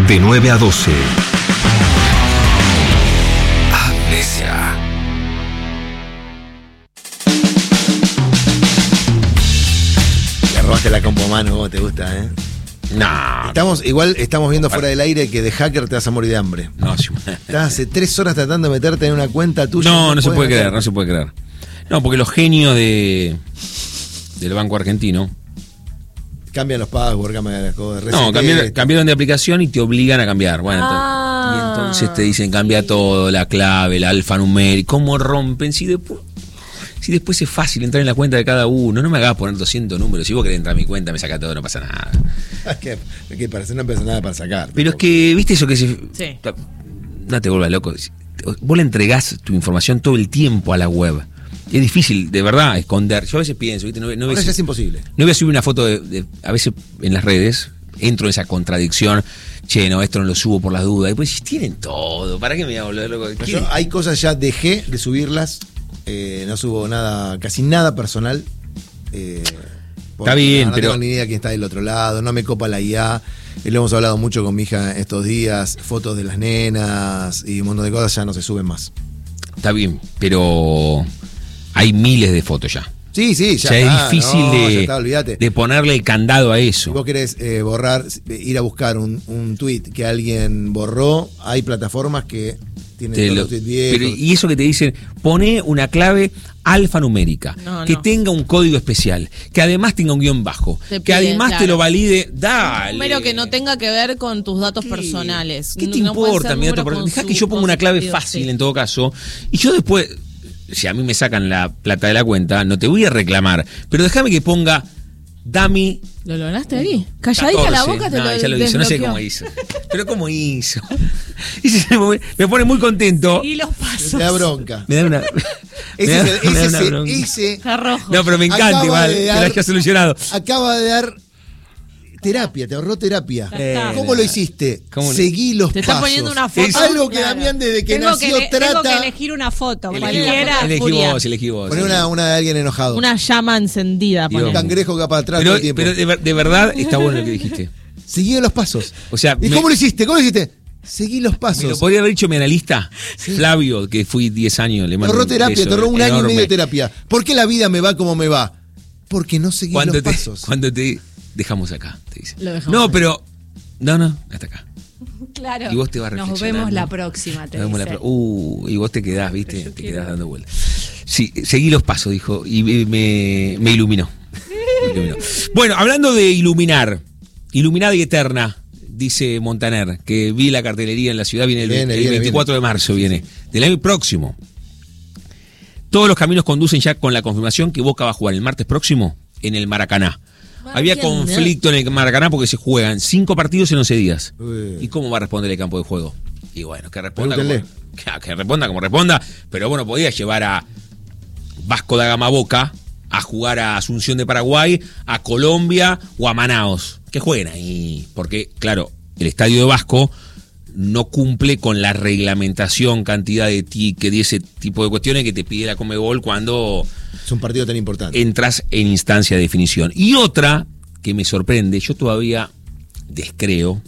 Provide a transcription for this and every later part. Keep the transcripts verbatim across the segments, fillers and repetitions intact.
De nueve a doce. Amnesia. Le robaste la compu a mano, ¿cómo te gusta, eh? No. Estamos, igual estamos viendo fuera del aire que de hacker te vas a morir de hambre. No, sí. Estás hace tres horas tratando de meterte en una cuenta tuya. No, no, no se puede meter. creer, no se puede creer. No, porque los genios de del Banco Argentino. Cambian los passwords, cambian las cosas. No, cambiaron, cambiaron de aplicación y te obligan a cambiar. Bueno, Ah. entonces, y entonces te dicen cambia todo, la clave, el alfanumérico. ¿Cómo rompen? Si después, si después es fácil entrar en la cuenta de cada uno, no me hagas poner doscientos números. Si vos querés entrar a mi cuenta, me saca todo, no pasa nada. Es que, es que para hacer no pasa nada para sacar. Pero es que, ¿viste eso que se... Sí. No te vuelvas loco. Vos le entregás tu información todo el tiempo a la web. Es difícil, de verdad, esconder. Yo a veces pienso, ¿viste? No, no Ahora ves, ya es imposible. no voy a subir una foto de, de- a veces en las redes, entro en esa contradicción, che, no, esto no lo subo por las dudas. Y pues tienen todo, ¿para qué me voy a volver loco? ¿Qué? Yo, hay cosas ya dejé de subirlas. eh, no subo nada, casi nada personal. eh, porque Está bien, no, no pero- tengo ni idea quién está del otro lado. No me copa la I A. eh, lo hemos hablado mucho con mi hija estos días. Fotos de las nenas y un montón de cosas ya no se suben más. Está bien, pero hay miles de fotos ya. Sí, sí, ya Ya está, es difícil no, de, ya está, olvídate. de ponerle el candado a Si eso. vos querés eh, borrar, ir a buscar un, un tweet que alguien borró, hay plataformas que tienen Te todos lo- los tweets viejos. pero, y eso que te dicen, pone una clave alfanumérica, No, que no. tenga un código especial, que además tenga un guión bajo, Te que pide, además te claro. lo valide, dale. Un número que no tenga que ver con tus datos ¿Qué? personales. ¿Qué te No puede importa ser mi dato número personal? con Dejá su- que yo ponga con una su clave sentido, fácil sí. en todo caso. Y yo después, si a mí me sacan la plata de la cuenta, no te voy a reclamar. Pero déjame que ponga Dami ¿Lo lograste ahí? Calladita la boca te no, lo ya lo hizo, no sé desbloqueó. cómo hizo. Pero cómo hizo. Y se me, me pone muy contento. Y los pasos. Me da bronca. Me da una. me Ese, da- es el- me da ese, una se- bronca. ese Está rojo. No, pero me encanta Acaba igual de que dar- lo haya solucionado. acaba de dar terapia, te ahorró terapia. está. ¿Cómo lo hiciste? ¿Cómo lo- Seguí los Te está pasos. poniendo una foto. Es algo que Claro. Damián desde que tengo, nació que ele- tengo trata. que elegir una foto. Elegí Cualquiera. vos, elegí furia. vos, elegí vos. Poner una, una de alguien enojado. Una llama encendida. Digo, un ponele. cangrejo que va para atrás todo Pero, el tiempo. pero de, ver- de verdad está bueno lo que dijiste. Seguí los pasos. O sea, ¿Y me- cómo lo hiciste? ¿Cómo lo hiciste? Seguí los Me lo pasos. podría haber dicho mi analista, Flavio, que fui diez años. Le Te mando ahorró un terapia, beso te ahorró un año y enorme. medio de terapia. ¿Por qué la vida me va como me va? Porque no seguí Cuando los te, pasos. cuando te dejamos acá, te dice. Lo dejamos No, acá. pero. No, no, hasta acá. Claro. Y vos te vas Nos reflexionando. vemos la próxima, te Nos vemos la dice. pro- uh, y vos te quedás, viste, te quedás dando vueltas. Sí, seguí los pasos, dijo, y me, me- me iluminó. Me iluminó. Bueno, hablando de iluminar, iluminada y eterna, dice Montaner, que vi la cartelería en la ciudad, viene el, Viene, el viene, veinticuatro de marzo, viene, del año próximo. Todos los caminos conducen ya con la confirmación que Boca va a jugar el martes próximo en el Maracaná. Había Maracaná. conflicto en el Maracaná porque se juegan cinco partidos en once días. Uy. ¿Y cómo va a responder el campo de juego? Y bueno, que responda como, Pregúntenle. que, que responda como responda, pero bueno, podía llevar a Vasco da Gama Boca a jugar a Asunción de Paraguay, a Colombia o a Manaos. Que jueguen ahí, porque claro, el estadio de Vasco no cumple con la reglamentación, cantidad de ticket y ese tipo de cuestiones que te pide la Conmebol cuando Es un partido tan importante. entras en instancia de definición. Y otra que me sorprende, yo todavía descreo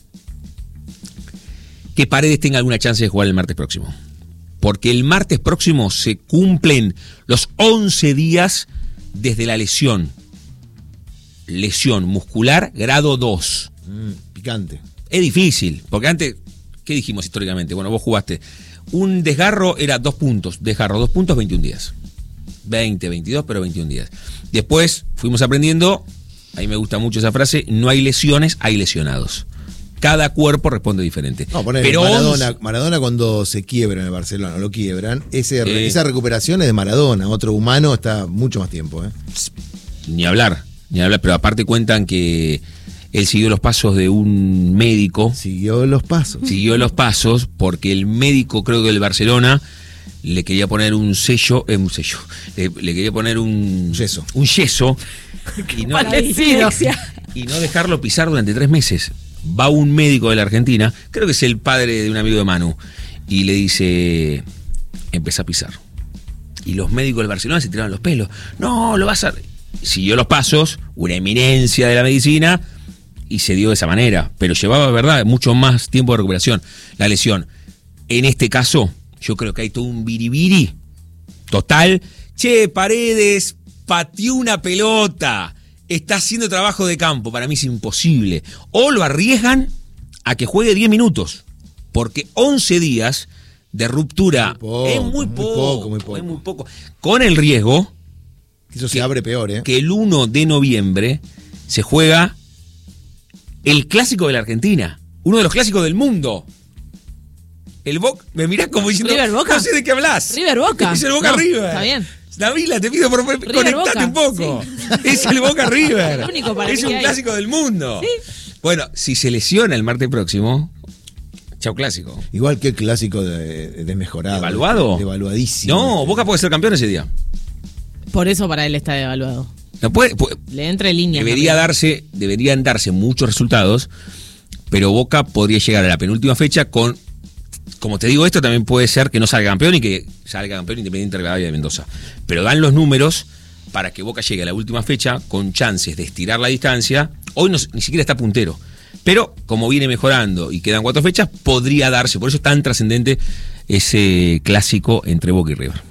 que Paredes tenga alguna chance de jugar el martes próximo. Porque el martes próximo se cumplen los once días desde la lesión. Lesión muscular grado dos. Mm, picante. Es difícil, porque antes, ¿qué dijimos históricamente? Bueno, vos jugaste. Un desgarro era dos puntos. Desgarro, dos puntos, veintiún días. veinte, veintidós, pero veintiún días. Después fuimos aprendiendo, a mí me gusta mucho esa frase, no hay lesiones, hay lesionados. Cada cuerpo responde diferente. No, ponele, pero Maradona, Maradona cuando se quiebra en el Barcelona, lo quiebran, ese, Eh. esa recuperación es de Maradona. Otro humano está mucho más tiempo. ¿eh? ni hablar, ni hablar, pero aparte cuentan que él siguió los pasos de un médico, Siguió los pasos. siguió los pasos porque el médico, creo que del Barcelona, le quería poner un sello, eh, un sello, eh, le quería poner un Yeso. un yeso y no, Parecido. y no dejarlo pisar durante tres meses. Va un médico de la Argentina, creo que es el padre de un amigo de Manu, y le dice, empieza a pisar. Y los médicos del Barcelona se tiraron los pelos. No, lo vas a... Siguió los pasos, una eminencia de la medicina, y se dio de esa manera. Pero llevaba, verdad, mucho más tiempo de recuperación la lesión. En este caso, yo creo que hay todo un biribiri total. Che, Paredes pateó una pelota, está haciendo trabajo de campo. Para mí es imposible. O lo arriesgan a que juegue diez minutos, porque once días de ruptura Muy poco, es muy muy poco, poco, muy poco. es muy poco. Con el riesgo Eso se que- abre peor, ¿eh? que el uno de noviembre se juega el clásico de la Argentina, uno de los clásicos del mundo. El Boca, me mirás como diciendo, ¿River Boca? no sé de qué hablas. River Boca. Es el Boca No, River. está bien. Nabila, te pido por favor, River conectate Boca, un poco. Es el Boca River. El único para es mí un que hay. clásico del mundo. Bueno, si se lesiona el martes próximo, chau clásico. Igual que el clásico de, de mejorado. ¿Evaluado? Devaluadísimo. No, Boca puede ser campeón ese día. Por eso para él está devaluado. No puede, puede- Le entra en línea. debería darse, deberían darse muchos resultados, pero Boca podría llegar a la penúltima fecha con, como te digo, esto también puede ser que no salga campeón y que salga campeón Independiente Rivadavia de Mendoza. Pero dan los números para que Boca llegue a la última fecha con chances de estirar la distancia. Hoy no- ni siquiera está puntero. Pero como viene mejorando y quedan cuatro fechas, podría darse. Por eso es tan trascendente ese clásico entre Boca y River.